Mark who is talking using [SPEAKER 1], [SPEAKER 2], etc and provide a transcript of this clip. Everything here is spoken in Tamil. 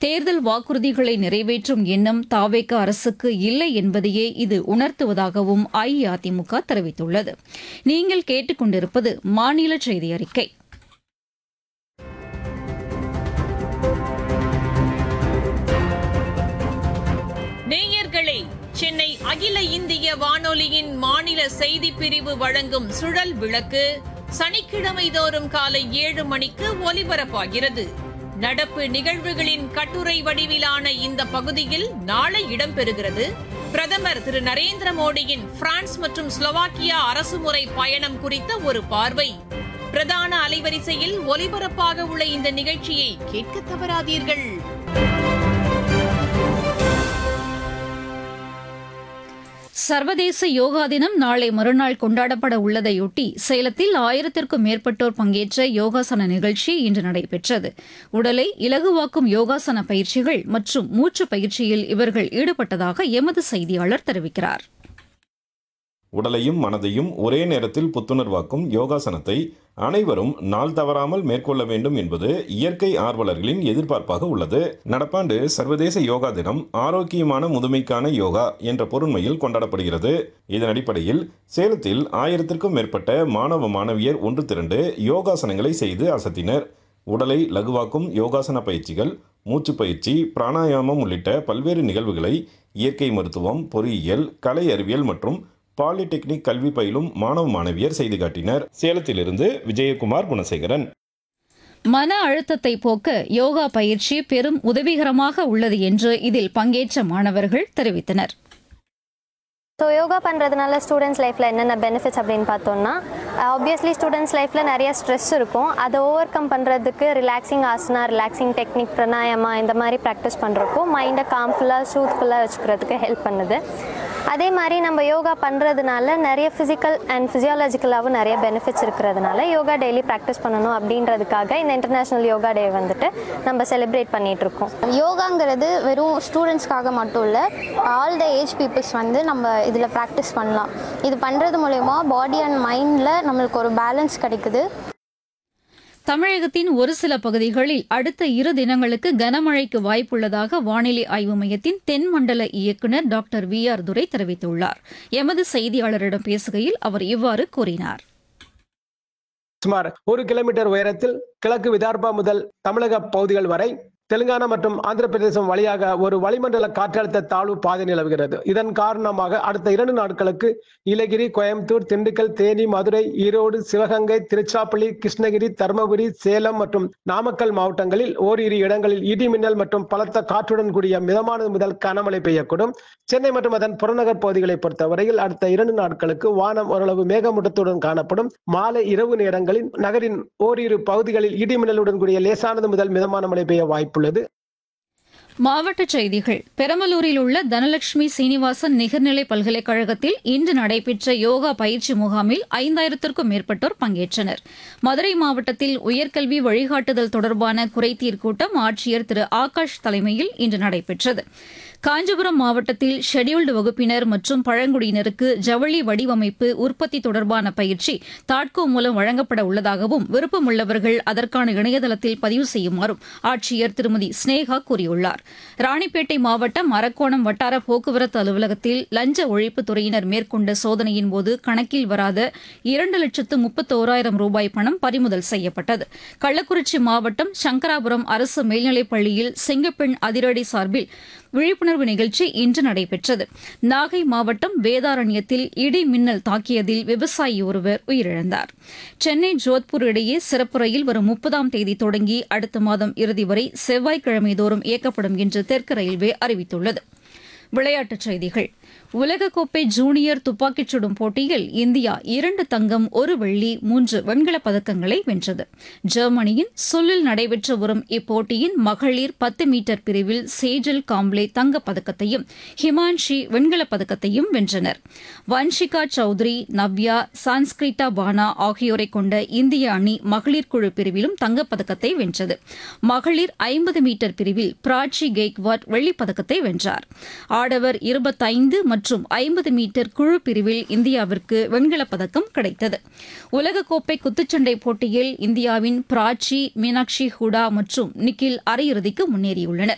[SPEAKER 1] தேர்தல் வாக்குறுதிகளை நிறைவேற்றும் எண்ணம் தாவேக அரசுக்கு இல்லை என்பதையே இது உணர்த்துவதாகவும் அஇஅதிமுக தெரிவித்துள்ளது. நீங்கள் கேட்டுக்கொண்டிருப்பது மாநில செய்தி அறிக்கை.
[SPEAKER 2] நேயர்களே, சென்னை அகில இந்திய வானொலியின் மாநில செய்திப் பிரிவு வழங்கும் சுழல் விளக்கு சனிக்கிழமை தோறும் காலை 7 மணிக்கு ஒலிபரப்பாகிறது. நடப்பு நிகழ்வுகளின் கட்டுரை வடிவிலான இந்த பகுதியில் நாளை இடம்பெறுகிறது. பிரதமர் திரு நரேந்திர மோடியின் பிரான்ஸ் மற்றும் ஸ்லோவாக்கியா அரசுமுறை பயணம் குறித்த ஒரு பார்வை. பிரதான அலைவரிசையில் ஒலிபரப்பாக உள்ள இந்த நிகழ்ச்சியை கேட்க தவறாதீர்கள்.
[SPEAKER 1] சர்வதேச யோகா தினம் நாளை மறுநாள் கொண்டாடப்பட உள்ளதையொட்டி சேலத்தில் 1000க்கும் மேற்பட்டோர் பங்கேற்ற யோகாசன நிகழ்ச்சி இன்று நடைபெற்றது. உடலை இலகுவாக்கும் யோகாசன பயிற்சிகள் மற்றும் மூச்சு பயிற்சியில் இவர்கள் ஈடுபட்டதாக எமது செய்தியாளர் தெரிவிக்கிறார்.
[SPEAKER 3] உடலையும் மனதையும் ஒரே நேரத்தில் புத்துணர்வாக்கும் யோகாசனத்தை அனைவரும் நாள் தவறாமல் மேற்கொள்ள வேண்டும் என்பது இயற்கை ஆர்வலர்களின் எதிர்பார்ப்பாக உள்ளது. நடப்பாண்டு சர்வதேச யோகா தினம் ஆரோக்கியமான முதுமைக்கான யோகா என்ற பொருண்மையில் கொண்டாடப்படுகிறது. இதன் அடிப்படையில் சேலத்தில் 1000க்கும் மேற்பட்ட மாணவ மாணவியர் ஒன்று திரண்டு யோகாசனங்களை செய்து அசத்தினர். உடலை லகுவாக்கும் யோகாசன பயிற்சிகள், மூச்சு பயிற்சி, பிராணாயாமம் உள்ளிட்ட பல்வேறு நிகழ்வுகளை இயற்கை மருத்துவம், பொறியியல், கலை அறிவியல் மற்றும் பாலிடெக்னிக் கல்வி பயிலும் மாணவ மாணவியர் செய்து காட்டினர். சேலத்திலிருந்து விஜயகுமார் குணசேகரன்.
[SPEAKER 1] மன அழுத்தத்தை போக்க யோகா பயிற்சி பெரும் உதவிகரமாக உள்ளது என்று இதில் பங்கேற்ற மாணவர்கள் தெரிவித்தனர்.
[SPEAKER 4] யோகா பண்ணுறதுனால ஸ்டூடெண்ட்ஸ் லைஃப்பில் என்னென்ன பெனிஃபிட்ஸ் அப்படின்னு பார்த்தோம்னா, ஆப்வியஸ்லி ஸ்டூடெண்ட்ஸ் லைஃப்பில் நிறைய ஸ்ட்ரெஸ் இருக்கும். அதை ஓவர் கம் பண்ணுறதுக்கு relaxing asana, relaxing technique, pranayama இந்த மாதிரி ப்ராக்டிஸ் பண்ணுறப்போ மைண்டை காம்ஃபுல்லாக சூத்ஃபுல்லாக வச்சுக்கிறதுக்கு ஹெல்ப் பண்ணுது. அதே மாதிரி நம்ம யோகா பண்ணுறதுனால நிறைய ஃபிசிக்கல் அண்ட் ஃபிசியாலஜிக்கலாகவும் நிறைய பெனிஃபிட்ஸ் இருக்கிறதுனால யோகா டெய்லி ப்ராக்டிஸ் பண்ணணும் அப்படின்றதுக்காக இந்த இன்டர்நேஷ்னல் யோகா டே வந்துட்டு நம்ம செலிப்ரேட் பண்ணிகிட்ருக்கோம்.
[SPEAKER 5] யோகாங்கிறது வெறும் ஸ்டூடெண்ட்ஸ்க்காக மட்டும் இல்லை, ஆல் த ஏஜ் பீப்புள்ஸ் நம்ம இதில் ப்ராக்டிஸ் பண்ணலாம். இது பண்ணுறது மூலயமா பாடி அண்ட் மைண்டில் நம்மளுக்கு ஒரு பேலன்ஸ் கிடைக்குது.
[SPEAKER 1] தமிழகத்தின் ஒரு சில பகுதிகளில் அடுத்த 2 தினங்களுக்கு கனமழைக்கு வாய்ப்புள்ளதாக வானிலை ஆய்வு மையத்தின் தென்மண்டல இயக்குநர் டாக்டர் VR துரை தெரிவித்துள்ளார். எமது செய்தியாளரிடம் பேசுகையில் அவர் இவ்வாறு கூறினார்.
[SPEAKER 6] சுமார் 1 கிலோமீட்டர் உயரத்தில் கிழக்கு விதர்பா முதல் தமிழக பகுதிகள் வரை தெலுங்கானா மற்றும் ஆந்திர பிரதேசம் வழியாக ஒரு வளிமண்டல காற்றழுத்த தாழ்வு பாதை நிலவுகிறது. இதன் காரணமாக அடுத்த 2 நாட்களுக்கு நீலகிரி, கோயம்புத்தூர், திண்டுக்கல், தேனி, மதுரை, ஈரோடு, சிவகங்கை, திருச்சிராப்பள்ளி, கிருஷ்ணகிரி, தருமபுரி, சேலம் மற்றும் நாமக்கல் மாவட்டங்களில் ஓரிரு இடங்களில் இடி மின்னல் மற்றும் பலத்த காற்றுடன் கூடிய மிதமானது முதல் கனமழை பெய்யக்கூடும். சென்னை மற்றும் அதன் புறநகர் பகுதிகளை பொறுத்தவரையில் அடுத்த 2 நாட்களுக்கு வானம் ஓரளவு மேகமூட்டத்துடன் காணப்படும். மாலை இரவு நேரங்களில் நகரின் ஓரிரு பகுதிகளில் இடி மின்னலுடன் கூடிய லேசானது முதல் மிதமான மழை பெய்ய வாய்ப்பு.
[SPEAKER 1] மாவட்டச் செய்திகள். பெரம்பலூரில் உள்ள தனலட்சுமி சீனிவாசன் நிகர்நிலை பல்கலைக்கழகத்தில் இன்று நடைபெற்ற யோகா பயிற்சி முகாமில் 5000க்கும் மேற்பட்டோர் பங்கேற்றனர். மதுரை மாவட்டத்தில் உயர்கல்வி வழிகாட்டுதல் தொடர்பான குறைதீர் கூட்டம் ஆட்சியர் திரு ஆகாஷ் தலைமையில் இன்று நடைபெற்றது. காஞ்சிபுரம் மாவட்டத்தில் ஷெட்யூல்டு வகுப்பினர் மற்றும் பழங்குடியினருக்கு ஜவுளி வடிவமைப்பு, உற்பத்தி தொடர்பான பயிற்சி தாட்கோ மூலம் வழங்கப்பட உள்ளதாகவும் விருப்பமுள்ளவர்கள் அதற்கான இணையதளத்தில் பதிவு செய்யுமாறும் ஆட்சியர் திருமதி ஸ்னேகா கூறியுள்ளார். ராணிப்பேட்டை மாவட்டம் அரக்கோணம் வட்டார போக்குவரத்து அலுவலகத்தில் லஞ்ச ஒழிப்புத் துறையினர் மேற்கொண்ட சோதனையின்போது கணக்கில் வராத 2,31,000 ரூபாய் பணம் பறிமுதல் செய்யப்பட்டது. கள்ளக்குறிச்சி மாவட்டம் சங்கராபுரம் அரசு மேல்நிலைப் பள்ளியில் செங்கப்பெண் அதிரடி சார்பில் விழிப்புணர்வு நிகழ்ச்சி இன்று நடைபெற்றது. நாகை மாவட்டம் வேதாரண்யத்தில் இடி மின்னல் தாக்கியதில் விவசாயி ஒருவர் உயிரிழந்தார். சென்னை ஜோத்பூர் இடையே சிறப்பு ரயில் வரும் 30ஆம் தேதி தொடங்கி அடுத்த மாதம் இறுதி வரை செவ்வாய்க்கிழமை தோறும் இயக்கப்படும் என்று தெற்கு ரயில்வே அறிவித்துள்ளது. விளையாட்டுச் செய்திகள். உலகக்கோப்பை ஜூனியர் துப்பாக்கிச் சுடும் போட்டியில் இந்தியா 2 தங்கம், 1 வெள்ளி, 3 வெண்கலப் பதக்கங்களை வென்றது. ஜெர்மனியின் சுல்லில் நடைபெற்று வரும் இப்போட்டியின் மகளிர் 10 மீட்டர் பிரிவில் சேஜல் காம்ப்ளே தங்கப் பதக்கத்தையும் ஹிமான்ஷி வெண்கலப் பதக்கத்தையும் வென்றனர். வன்ஷிகா சௌத்ரி, நவ்யா, சான்ஸ்கிரிட்டா பானா ஆகியோரை கொண்ட இந்திய அணி மகளிர் குழு பிரிவிலும் தங்கப் பதக்கத்தை வென்றது. மகளிர் 50 மீட்டர் பிரிவில் பிராச்சி கெய்க்வாட் வெள்ளிப் பதக்கத்தை வென்றார். ஆடவர் 25 மற்றும் 50 மீட்டர் குழு பிரிவில் இந்தியாவிற்கு வெண்கலப் பதக்கம் கிடைத்தது. உலகக்கோப்பை குத்துச்சண்டை போட்டியில் இந்தியாவின் பிராச்சி, மீனாட்சி ஹூடா மற்றும் நிக்கில் அரையிறுதிக்கு முன்னேறியுள்ளனர்.